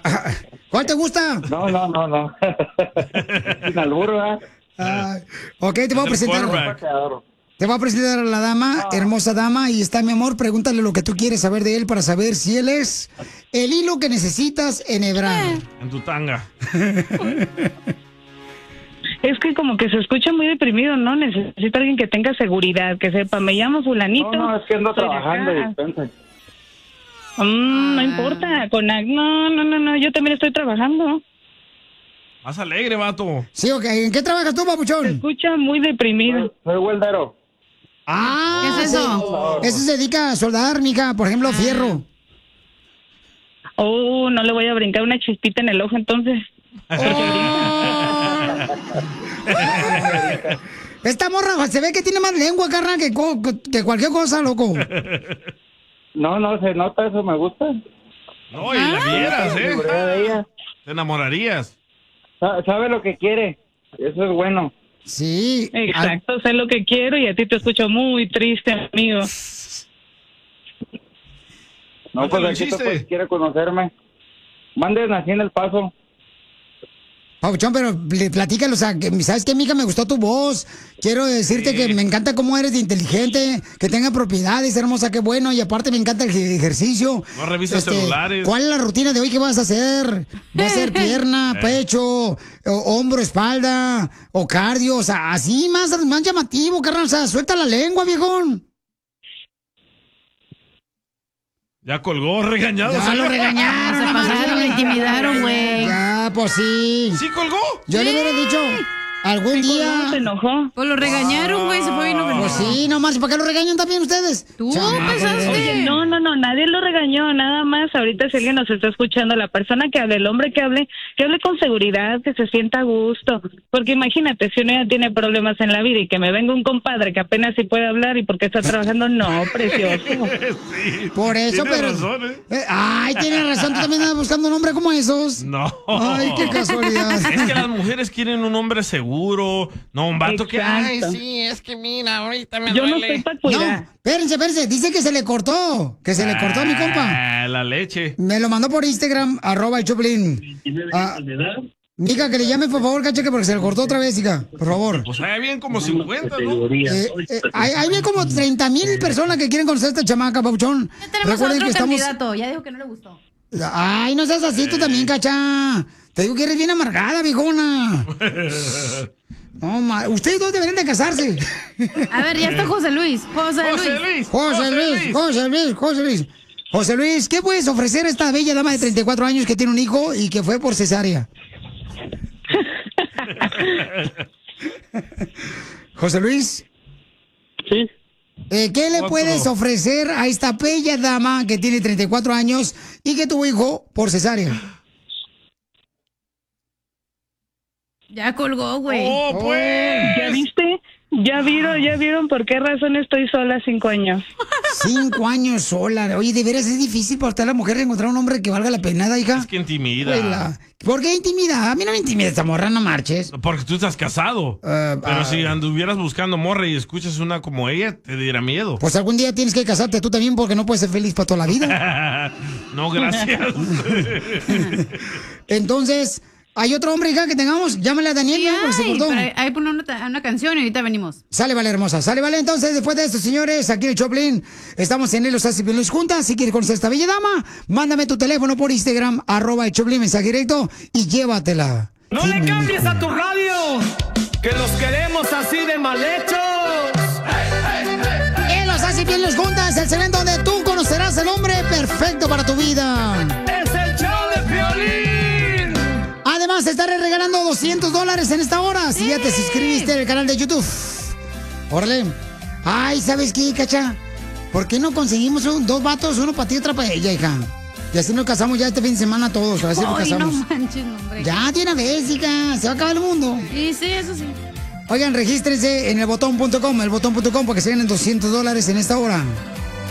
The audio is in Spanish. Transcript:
¿Cuál te gusta? No. Sin albur, ¿verdad? Ok, te voy a presentar. Te voy a presentar a la dama, hermosa dama, y está mi amor. Pregúntale lo que tú quieres saber de él para saber si él es el hilo que necesitas enhebrar. En tu tanga. Es que como que se escucha muy deprimido, ¿no? Necesito a alguien que tenga seguridad, que sepa, me llamo fulanito. No, es que ando soy de trabajando, acá. dispensa. No importa, no, yo también estoy trabajando. Más alegre, vato. Sí, ok. ¿En qué trabajas tú, papuchón? Se escucha muy deprimido. Soy weldero. Ah, ¿qué es eso? Eso se dedica a soldar, mija, por ejemplo, fierro. Oh, no le voy a brincar una chispita en el ojo entonces. Esta morra se ve que tiene más lengua, carnal, que cualquier cosa, loco. No, se nota, eso me gusta. No, y la vieras, Seguridad de ella. Te enamorarías. Sabe lo que quiere. Eso es bueno. Sí. Exacto, sé lo que quiero y a ti te escucho muy triste, amigo. No, pues aquí pues, quiere conocerme. Manden así en El Paso. Papuchón, pero platícalo, o sea, ¿sabes qué, mija? Me gustó tu voz. Quiero decirte que me encanta cómo eres de inteligente, que tenga propiedades, hermosa, qué bueno. Y aparte me encanta el ejercicio. No revisas celulares. ¿Cuál es la rutina de hoy que vas a hacer? ¿Va a ser pierna, pecho, hombro, espalda o cardio? O sea, así más llamativo, carnal. O sea, suelta la lengua, viejón. Ya colgó, regañado. Ya lo regañaron. Se pasaron, me intimidaron, güey. Ya, pues sí. ¿Sí colgó? Yo le hubiera dicho, algún día... ¿Se enojó? Pues lo regañaron, güey, se fue bien enojado. Pues sí, nomás, ¿para qué lo regañan también ustedes? Tú pensaste. Oye, no, nadie lo regañó, nada más. Ahorita si alguien nos está escuchando, la persona que hable, el hombre que hable con seguridad, que se sienta a gusto. Porque imagínate, si uno ya tiene problemas en la vida y que me venga un compadre que apenas sí puede hablar y porque está trabajando, no, precioso. Sí. Por eso, Tienes pero... razón, Ay, tienes razón, tú también andas buscando un hombre como esos. No. Ay, qué casualidad. Es que las mujeres quieren un hombre seguro, no un vato que... Ay, Exacto. sí, es que mira, ahorita me Yo no duele. estoy para cuidar. No, espérense, dice que se le cortó, a mi compa. La leche. Me lo mandó por Instagram, @el Choplin. Mija, que le llame, por favor, cacheque, porque se le cortó otra vez, hija, por favor. Pues hay bien como 50, ¿no? Hay bien como 30,000 personas que quieren conocer a esta chamaca, Pauchón. Ya tenemos Recuerden otro que estamos... candidato, ya dijo que no le gustó. Ay, no seas así tú también, cacha. Te digo que eres bien amargada, viejona. No, ustedes dos deberían de casarse. A ver, ya está José Luis. José Luis, ¿qué puedes ofrecer a esta bella dama de 34 años que tiene un hijo y que fue por cesárea? José Luis. Sí. ¿Qué le puedes ofrecer a esta bella dama que tiene 34 años y que tuvo hijo por cesárea? Ya colgó, güey. ¡Oh, pues! ¿Ya viste? ¿Ya vieron por qué razón estoy sola 5 años? 5 años sola. Oye, de veras es difícil para usted la mujer encontrar un hombre que valga la pena, hija. Es que intimida. Abuela. ¿Por qué intimida? A mí no me intimida esta morra, no marches. Porque tú estás casado. Pero si anduvieras buscando morra y escuchas una como ella, te diera miedo. Pues algún día tienes que casarte tú también porque no puedes ser feliz para toda la vida. No, gracias. Entonces, ¿hay otro hombre, hija, que tengamos? Llámale a Daniel, ¿no? Porque se cortó. Ahí pone una canción y ahorita venimos. Sale, vale, hermosa. Sale, vale. Entonces, después de esto, señores, aquí en el Choplin, estamos en Los Hace Piolín juntas. Si quieres conocer a esta bella dama, mándame tu teléfono por Instagram, @el Choplin, mensaje directo, y llévatela. No le cambies a tu radio, que los queremos así de mal hechos. En Los Hace Piolín juntas, el segmento donde tú conocerás el hombre perfecto para tu vida. Es el show de Piolín. Además, te estaré regalando $200 en esta hora si ya te suscribiste al canal de YouTube. Órale. Ay, ¿sabes qué, cacha? ¿Por qué no conseguimos dos vatos, uno para ti y otro para ella, hija? Y así nos casamos ya este fin de semana todos. A ver si nos Ay, casamos. no manches, hombre. Ya, de una vez, hija. Se va a acabar el mundo. Sí, eso sí. Oigan, regístrense en elbotón.com, elbotón.com, porque se ganen $200 en esta hora.